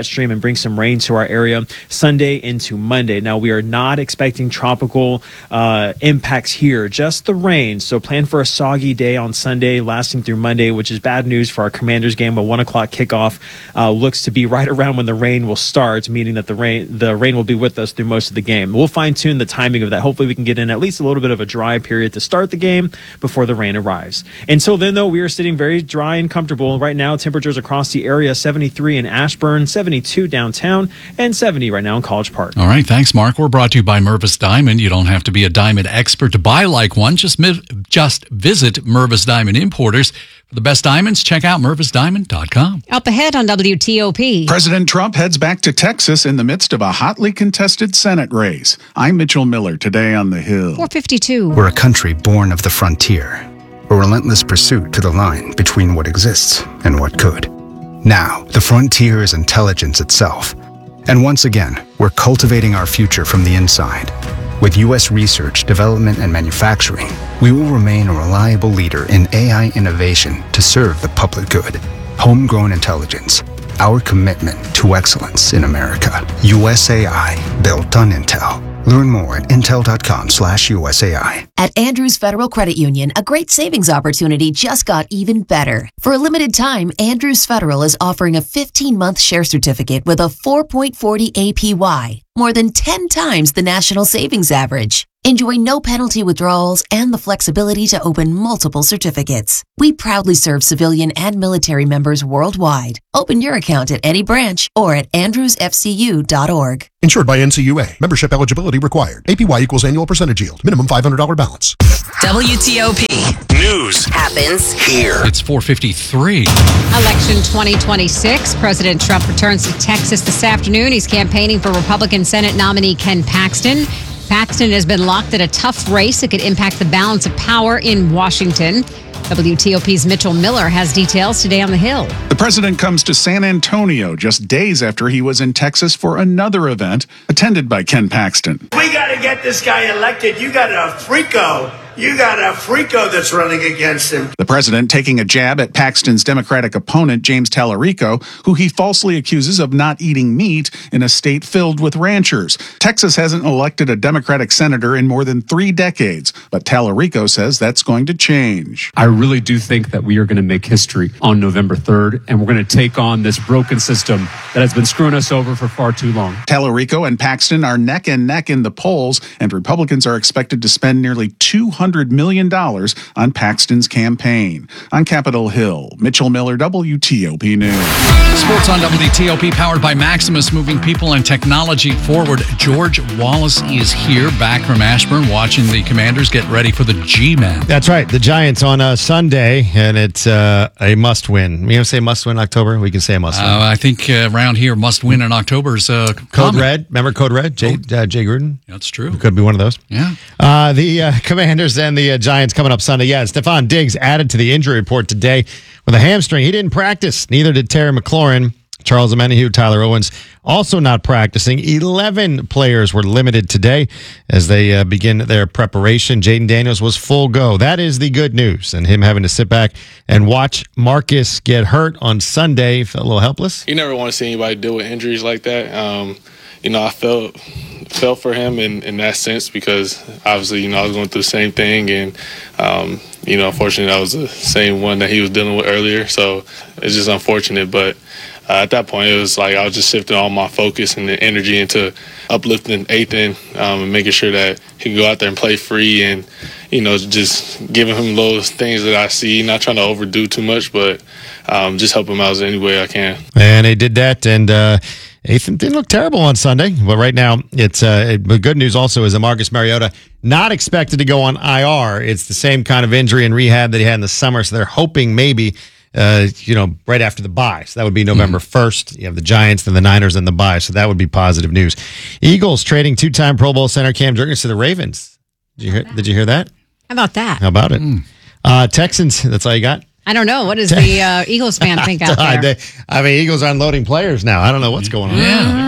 bring some rain to our area Sunday into Monday. Now, we are not expecting tropical impacts here, just the rain. So plan for a soggy day on Sunday, lasting through Monday, which is bad news for our Commanders game. A 1 o'clock kickoff looks to be right around when the rain will start, meaning that the rain will be with us through most of the game. We'll fine tune the timing of that. Hopefully we can get in at least a little bit of a dry period to start the game before the rain arrives. Until then, though, we are sitting very dry and comfortable. Right now, temperatures across the area, 73 in Ashburn, 72 downtown, and 70 right now in College Park. All right, thanks, Mark. We're brought to you by Mervis Diamond. You don't have to be a diamond expert to buy like one. Just visit Mervis Diamond Importers. For the best diamonds, check out MervisDiamond.com. Up ahead on WTOP. President Trump heads back to Texas in the midst of a hotly contested Senate race. I'm Mitchell Miller, today on The Hill. 452. We're a country born of the frontier, a relentless pursuit to the line between what exists and what could. Now, the frontier is intelligence itself. And once again, we're cultivating our future from the inside. With U.S. research, development, and manufacturing, we will remain a reliable leader in AI innovation to serve the public good. Homegrown intelligence, our commitment to excellence in America. USAI, built on Intel. Learn more at intel.com/USAI. At Andrews Federal Credit Union, a great savings opportunity just got even better. For a limited time, Andrews Federal is offering a 15-month share certificate with a 4.40 APY, more than 10 times the national savings average. Enjoy no penalty withdrawals and the flexibility to open multiple certificates. We proudly serve civilian and military members worldwide. Open your account at any branch or at andrewsfcu.org. Insured by NCUA. Membership eligibility required. APY equals annual percentage yield. Minimum $500 balance. WTOP. News happens here. It's 4:53. Election 2026. President Trump returns to Texas this afternoon. He's campaigning for Republican Senate nominee Ken Paxton. Paxton has been locked at a tough race that could impact the balance of power in Washington. WTOP's Mitchell Miller has details today on The Hill. The president comes to San Antonio just days after he was in Texas for another event attended by Ken Paxton. We got to get this guy elected. You got a freako. You got a freako that's running against him. The president taking a jab at Paxton's Democratic opponent, James Tallarico, who he falsely accuses of not eating meat in a state filled with ranchers. Texas hasn't elected a Democratic senator in more than 3 decades, but Tallarico says that's going to change. I really do think that we are going to make history on November 3rd, and we're going to take on this broken system that has been screwing us over for far too long. Tallarico and Paxton are neck and neck in the polls, and Republicans are expected to spend nearly $200 million on Paxton's campaign. On Capitol Hill, Mitchell Miller, WTOP News. Sports on WTOP, powered by Maximus, moving people and technology forward. George Wallace is here, back from Ashburn, watching the Commanders get ready for the G-Man. That's right. The Giants on Sunday, and it's a must-win. You don't say must-win October? We can say a must-win. I think around here, must-win in October is Code Red. Remember Code Red? Jay Gruden? That's true. It could be one of those. Yeah. The Commanders and the Giants coming up Sunday. Yeah, Stephon Diggs added to the injury report today with a hamstring. He didn't practice. Neither did Terry McLaurin. Charles Omenihu, Tyler Owens also not practicing. 11 players were limited today as they begin their preparation. Jaden Daniels was full go. That is the good news. And him having to sit back and watch Marcus get hurt on Sunday felt a little helpless. You never want to see anybody deal with injuries like that. I felt for him in that sense because obviously, I was going through the same thing and, unfortunately that was the same one that he was dealing with earlier. So it's just unfortunate. But at that point, it was like I was just shifting all my focus and the energy into uplifting Ethan and making sure that he could go out there and play free and, just giving him those things that I see, not trying to overdo too much, but just help him out any way I can. And they did that, and Ethan didn't look terrible on Sunday. But right now, it's the good news also is that Marcus Mariota not expected to go on IR. It's the same kind of injury and rehab that he had in the summer, so they're hoping maybe right after the bye. So that would be November 1st. You have the Giants, then the Niners, and the bye. So that would be positive news. Eagles trading 2-time Pro Bowl center Cam Jurgens to the Ravens. Did you hear that? How about that? How about it? Texans, that's all you got? I don't know. What does the Eagles fan think out there? Eagles are unloading players now. I don't know what's going on.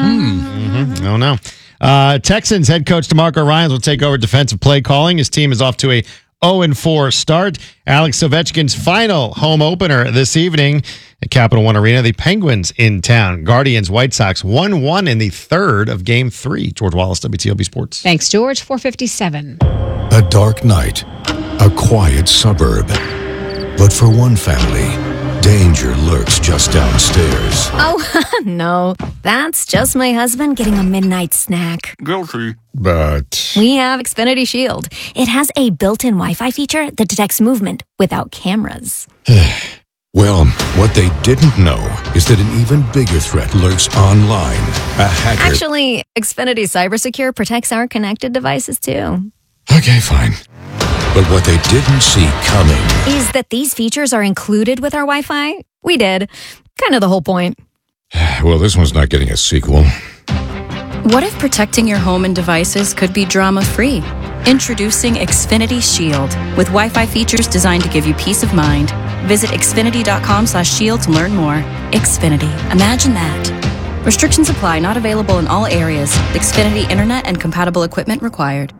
Yeah. I don't know. Texans head coach DeMarco Ryans will take over defensive play calling. His team is off to a 0-4 start. Alex Ovechkin's final home opener this evening at Capital One Arena. The Penguins in town. Guardians, White Sox 1-1 in the third of Game 3. George Wallace, WTOP Sports. Thanks, George. 4:57. A dark night, a quiet suburb. But for one family, danger lurks just downstairs. Oh, no. That's just my husband getting a midnight snack. Guilty. But We have Xfinity Shield. It has a built-in Wi-Fi feature that detects movement without cameras. well, what they didn't know is that an even bigger threat lurks online. A hacker. Actually, Xfinity CyberSecure protects our connected devices, too. Okay, fine. But what they didn't see coming Is that these features are included with our Wi-Fi? We did. Kind of the whole point. well, this one's not getting a sequel. What if protecting your home and devices could be drama-free? Introducing Xfinity Shield with Wi-Fi features designed to give you peace of mind. Visit xfinity.com/shield to learn more. Xfinity. Imagine that. Restrictions apply. Not available in all areas. Xfinity Internet and compatible equipment required.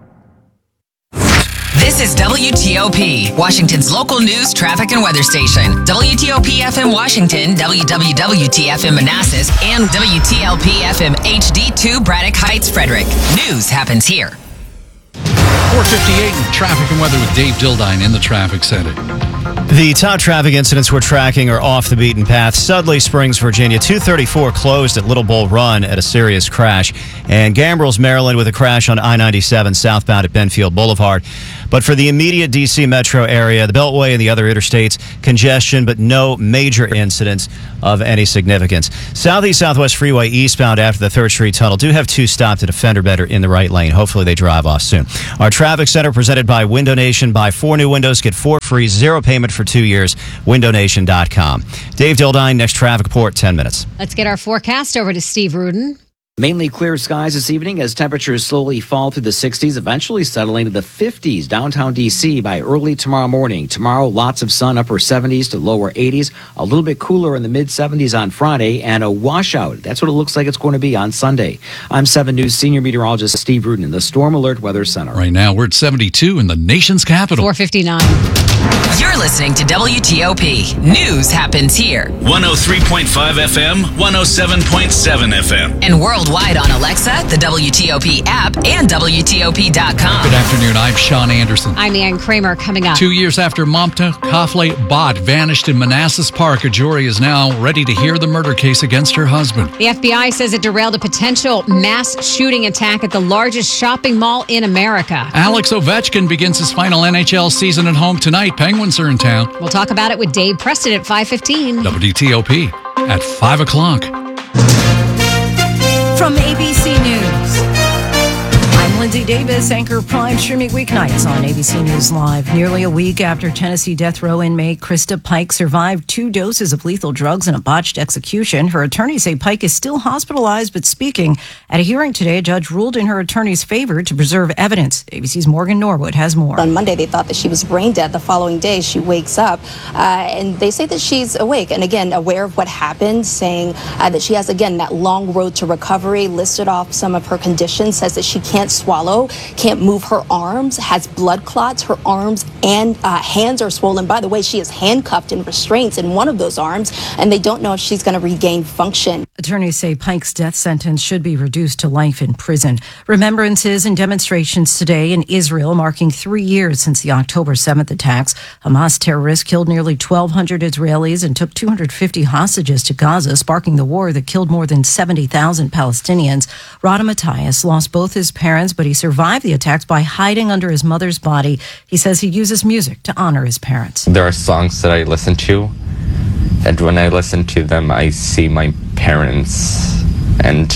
This is WTOP, Washington's local news, traffic, and weather station. WTOP FM Washington, WWWT FM Manassas, and WTLP FM HD2 Braddock Heights, Frederick. News happens here. 4:58 traffic and weather with Dave Dildine in the traffic center. The top traffic incidents we're tracking are off the beaten path. Sudley Springs, Virginia, 234 closed at Little Bull Run at a serious crash. And Gambrills, Maryland, with a crash on I-97 southbound at Benfield Boulevard. But for the immediate D.C. metro area, the Beltway and the other interstates, congestion, but no major incidents of any significance. Southeast Southwest Freeway eastbound after the 3rd Street Tunnel do have two stopped at a fender bender in the right lane. Hopefully they drive off soon. Our traffic center presented by Window Nation. Buy 4 new windows, get 4 free, 0 payment for 2 years. WindowNation.com. Dave Dildine, next traffic report, 10 minutes. Let's get our forecast over to Steve Rudin. Mainly clear skies this evening as temperatures slowly fall through the 60s, eventually settling to the 50s downtown D.C. by early tomorrow morning. Tomorrow, lots of sun, upper 70s to lower 80s, a little bit cooler in the mid-70s on Friday, and a washout. That's what it looks like it's going to be on Sunday. I'm 7 News senior meteorologist Steve Rudin in the Storm Alert Weather Center. Right now, we're at 72 in the nation's capital. 4:59. You're listening to WTOP. News happens here. 103.5 FM, 107.7 FM. And worldwide on Alexa, the WTOP app, and WTOP.com. Good afternoon. I'm Sean Anderson. I'm Ann Kramer. Coming up. 2 years after Mamta Kafle Bot vanished in Manassas Park, a jury is now ready to hear the murder case against her husband. The FBI says it derailed a potential mass shooting attack at the largest shopping mall in America. Alex Ovechkin begins his final NHL season at home tonight. Penguins are in town. We'll talk about it with Dave Preston at 5:15. WTOP at 5 o'clock. From ABC News, I'm Lindsay Davis, anchor Prime, streaming weeknights on ABC News Live. Nearly a week after Tennessee death row inmate Krista Pike survived 2 doses of lethal drugs in a botched execution, her attorneys say Pike is still hospitalized but speaking. At a hearing today, a judge ruled in her attorney's favor to preserve evidence. ABC's Morgan Norwood has more. On Monday, they thought that she was brain dead. The following day, she wakes up, and they say that she's awake and, again, aware of what happened, saying that she has, again, that long road to recovery, listed off some of her conditions, says that she can't swallow, can't move her arms, has blood clots. Her arms and hands are swollen. By the way, she is handcuffed in restraints in one of those arms, and they don't know if she's going to regain function. Attorneys say Pike's death sentence should be reduced to life in prison. Remembrances and demonstrations today in Israel, marking 3 years since the October 7th attacks. Hamas terrorists killed nearly 1,200 Israelis and took 250 hostages to Gaza, sparking the war that killed more than 70,000 Palestinians. Rada Matthias lost both his parents, but he survived the attacks by hiding under his mother's body. He says he uses music to honor his parents. There are songs that I listen to, and when I listen to them, I see my parents, and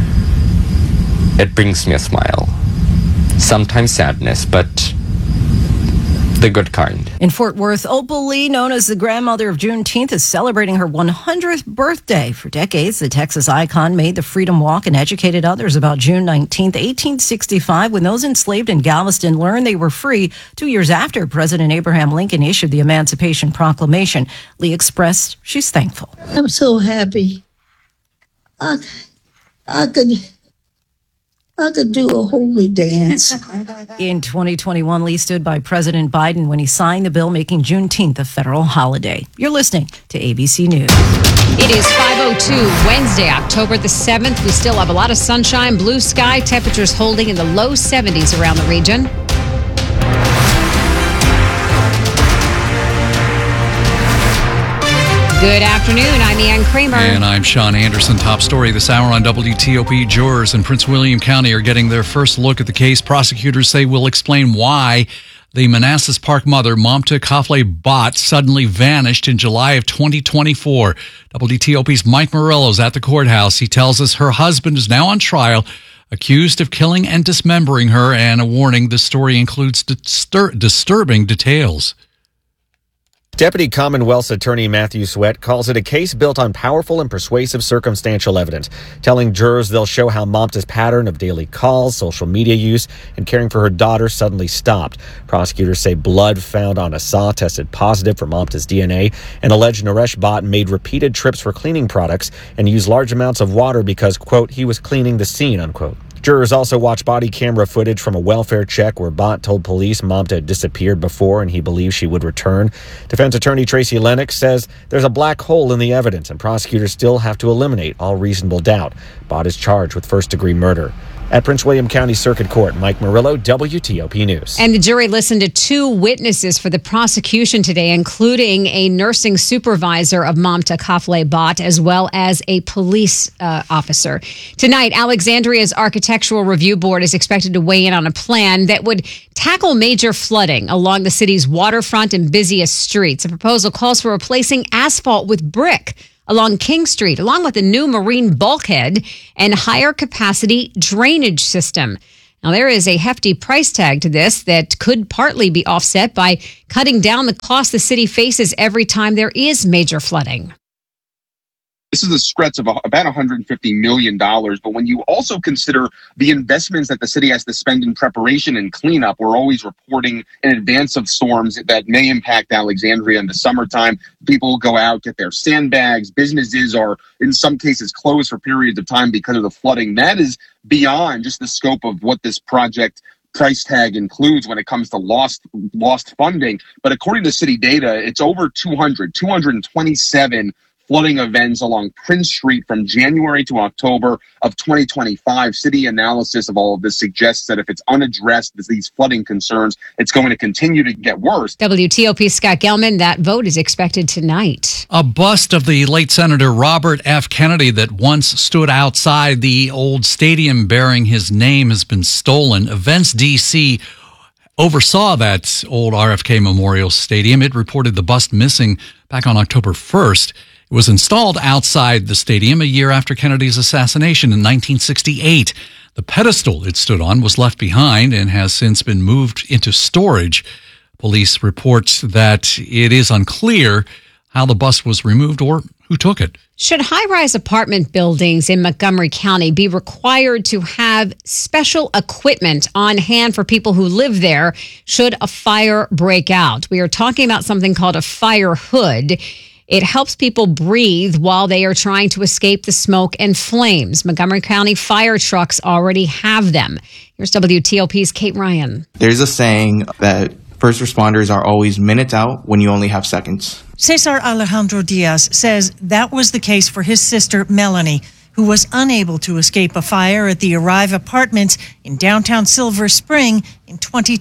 it brings me a smile. Sometimes sadness, but the good kind. In Fort Worth, Opal Lee, known as the grandmother of Juneteenth, is celebrating her 100th birthday. For decades, the Texas icon made the Freedom Walk and educated others about June 19th, 1865, when those enslaved in Galveston learned they were free. 2 years after President Abraham Lincoln issued the Emancipation Proclamation, Lee expressed she's thankful. I'm so happy. I I could do a holy dance. In 2021, Lee stood by President Biden when he signed the bill making Juneteenth a federal holiday. You're listening to ABC News. It is 5:02, Wednesday, October the 7th. We still have a lot of sunshine, blue sky, temperatures holding in the low 70s around the region. Good afternoon. I'm Ann Kramer. And I'm Sean Anderson. Top story this hour on WTOP. Jurors in Prince William County are getting their first look at the case. Prosecutors say will explain why the Manassas Park mother, Mamta Kafle Bhatt, suddenly vanished in July of 2024. WTOP's Mike Murillo is at the courthouse. He tells us her husband is now on trial, accused of killing and dismembering her, and a warning: this story includes disturbing details. Deputy Commonwealth's Attorney Matthew Sweat calls it a case built on powerful and persuasive circumstantial evidence, telling jurors they'll show how Mamta's pattern of daily calls, social media use, and caring for her daughter suddenly stopped. Prosecutors say blood found on a saw tested positive for Mamta's DNA, and alleged Naresh Bhatt made repeated trips for cleaning products and used large amounts of water because, quote, he was cleaning the scene, unquote. Jurors also watched body camera footage from a welfare check where Bhatt told police Mamta had disappeared before and he believed she would return. Defense attorney Tracy Lennox says there's a black hole in the evidence and prosecutors still have to eliminate all reasonable doubt. Bhatt is charged with first-degree murder. At Prince William County Circuit Court, Mike Murillo, WTOP News. And the jury listened to 2 witnesses for the prosecution today, including a nursing supervisor of Mamta Kafle Bhatt, as well as a police officer. Tonight, Alexandria's Architectural Review Board is expected to weigh in on a plan that would tackle major flooding along the city's waterfront and busiest streets. The proposal calls for replacing asphalt with brick along King Street, along with a new marine bulkhead and higher capacity drainage system. Now, there is a hefty price tag to this that could partly be offset by cutting down the cost the city faces every time there is major flooding. This is a stretch of about $150 million. But when you also consider the investments that the city has to spend in preparation and cleanup, we're always reporting in advance of storms that may impact Alexandria in the summertime. People go out, get their sandbags. Businesses are, in some cases, closed for periods of time because of the flooding. That is beyond just the scope of what this project price tag includes when it comes to lost funding. But according to city data, it's over 227 flooding events along Prince Street from January to October of 2025. City analysis of all of this suggests that if it's unaddressed, these flooding concerns, it's going to continue to get worse. WTOP Scott Gelman, that vote is expected tonight. A bust of the late Senator Robert F. Kennedy that once stood outside the old stadium bearing his name has been stolen. Events DC oversaw that old RFK Memorial Stadium. It reported the bust missing back on October 1st. It was installed outside the stadium a year after Kennedy's assassination in 1968. The pedestal it stood on was left behind and has since been moved into storage. Police report that it is unclear how the bust was removed or who took it. Should high-rise apartment buildings in Montgomery County be required to have special equipment on hand for people who live there should a fire break out? We are talking about something called a fire hood. It helps people breathe while they are trying to escape the smoke and flames. Montgomery County fire trucks already have them. Here's WTOP's Kate Ryan. There's a saying that first responders are always minutes out when you only have seconds. Cesar Alejandro Diaz says that was the case for his sister, Melanie, who was unable to escape a fire at the Arrive Apartments in downtown Silver Spring in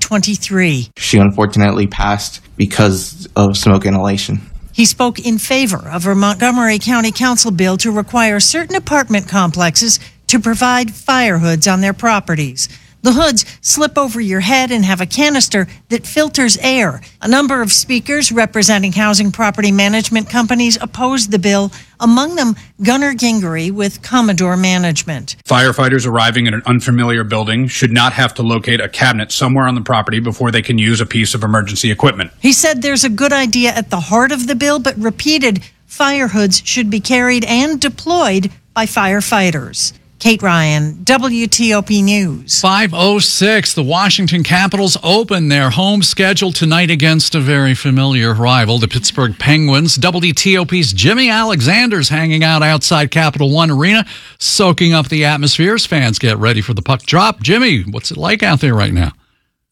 2023. She unfortunately passed because of smoke inhalation. He spoke in favor of a Montgomery County Council bill to require certain apartment complexes to provide fire hoods on their properties. The hoods slip over your head and have a canister that filters air. A number of speakers representing housing property management companies opposed the bill, among them Gunnar Gingery with Commodore Management. Firefighters arriving in an unfamiliar building should not have to locate a cabinet somewhere on the property before they can use a piece of emergency equipment. He said there's a good idea at the heart of the bill, but repeated fire hoods should be carried and deployed by firefighters. Kate Ryan, WTOP News. 5:06. The Washington Capitals open their home schedule tonight against a very familiar rival, the Pittsburgh Penguins. WTOP's Jimmy Alexander's hanging out outside Capital One Arena, soaking up the atmosphere as fans get ready for the puck drop. Jimmy, what's it like out there right now?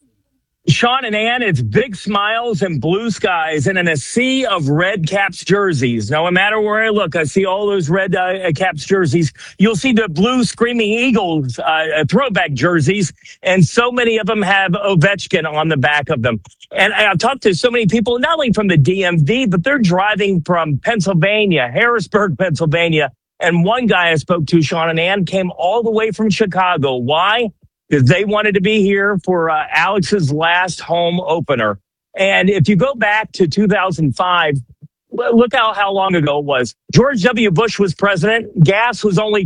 Sean and Ann, it's big smiles and blue skies and in a sea of Red Caps jerseys. No matter where I look, I see all those Red Caps jerseys. You'll see the blue Screaming Eagles throwback jerseys, and so many of them have Ovechkin on the back of them. And I've talked to so many people, not only from the DMV, but they're driving from Pennsylvania, Harrisburg, Pennsylvania. And one guy I spoke to, Sean and Ann, came all the way from Chicago. Why? Because they wanted to be here for Alex's last home opener. And if you go back to 2005, look how long ago it was. George W. Bush was president. Gas was only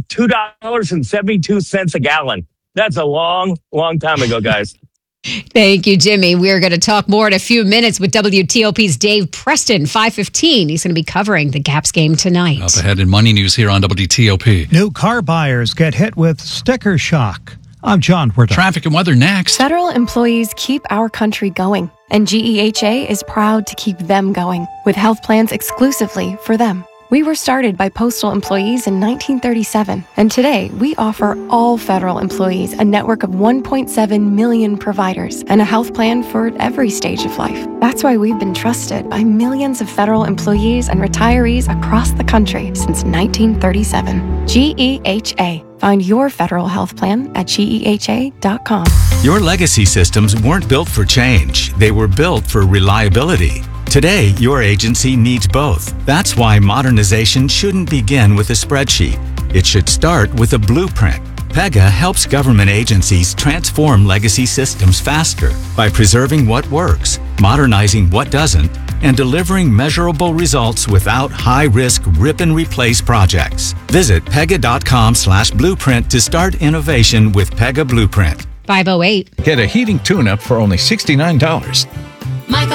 $2.72 a gallon. That's a long, long time ago, guys. Thank you, Jimmy. We're going to talk more in a few minutes with WTOP's Dave Preston, 5:15. He's going to be covering the Caps game tonight. Up ahead in Money News here on WTOP. New car buyers get hit with sticker shock. I'm John Werda. Traffic and weather next. Federal employees keep our country going, and GEHA is proud to keep them going with health plans exclusively for them. We were started by postal employees in 1937, and today we offer all federal employees a network of 1.7 million providers and a health plan for every stage of life. That's why we've been trusted by millions of federal employees and retirees across the country since 1937. GEHA. Find your federal health plan at GEHA.com. Your legacy systems weren't built for change. They were built for reliability. Today, your agency needs both. That's why modernization shouldn't begin with a spreadsheet. It should start with a blueprint. Pega helps government agencies transform legacy systems faster by preserving what works, modernizing what doesn't, and delivering measurable results without high-risk rip-and-replace projects. Visit pega.com/blueprint to start innovation with Pega Blueprint. 5:08. Get a heating tune-up for only $69.